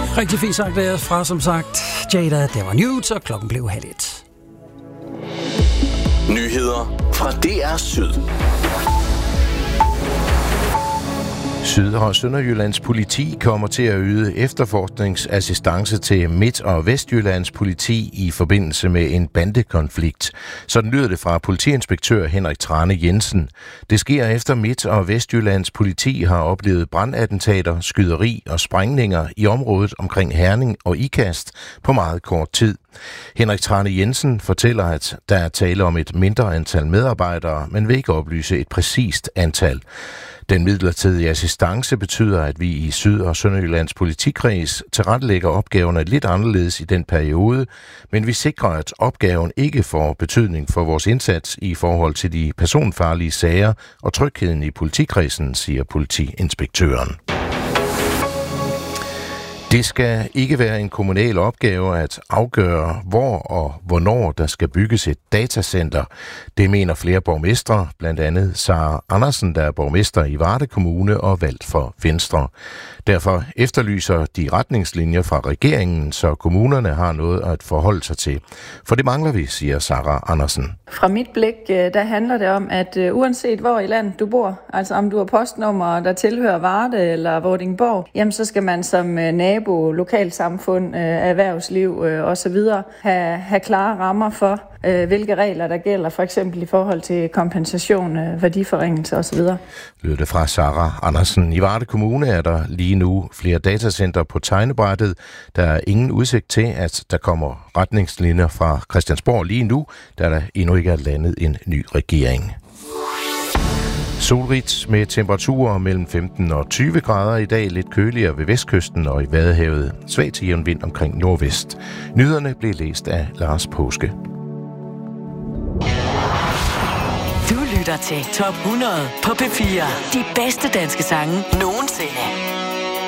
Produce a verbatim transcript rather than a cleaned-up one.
Rigtig fint sagt der fra, som sagt, Jada, der var Nudes, og klokken blev halv et. Nyheder fra D R Syd. Syd- og Sønderjyllands politi kommer til at yde efterforskningsassistance til Midt- og Vestjyllands politi i forbindelse med en bandekonflikt. Sådan lyder det fra politiinspektør Henrik Trane Jensen. Det sker efter Midt- og Vestjyllands politi har oplevet brandattentater, skyderi og sprængninger i området omkring Herning og Ikast på meget kort tid. Henrik Trane Jensen fortæller, at der er tale om et mindre antal medarbejdere, men vil ikke oplyse et præcist antal. Den midlertidige assistance betyder, at vi i Syd- og Sønderjyllands politikreds tilrettelægger opgaverne lidt anderledes i den periode, men vi sikrer, at opgaven ikke får betydning for vores indsats i forhold til de personfarlige sager og trygheden i politikredsen, siger politiinspektøren. Det skal ikke være en kommunal opgave at afgøre, hvor og hvornår der skal bygges et datacenter. Det mener flere borgmestre, blandt andet Sara Andersen, der er borgmester i Varde Kommune og valgt for Venstre. Derfor efterlyser de retningslinjer fra regeringen, så kommunerne har noget at forholde sig til. For det mangler vi, siger Sara Andersen. Fra mit blik, der handler det om, at uanset hvor i landet du bor, altså om du har postnummer, der tilhører Varde eller Vordingborg, jamen så skal man som nabo, lokalsamfund, erhvervsliv osv. have, have klare rammer for, hvilke regler der gælder, for eksempel i forhold til kompensation, værdiforringelse osv. Lyder det fra Sara Andersen. I Varde Kommune er der lige nu flere datacenter på tegnebrættet. Der er ingen udsigt til, at der kommer retningslinjer fra Christiansborg lige nu, da der endnu ikke er landet en ny regering. Solrigt med temperaturer mellem femten og tyve grader i dag, lidt køligere ved vestkysten og i Vadehavet. Svag til jævn vind omkring nordvest. Nyhederne blev læst af Lars Påske. Du lytter til Top hundrede på P fire. De bedste danske sange nogensinde.